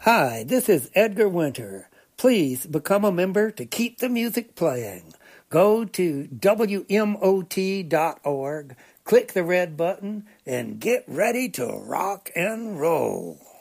Hi, this is Edgar Winter. Please become a member to keep the music playing. Go to WMOT.org, click the red button, and get ready to rock and roll.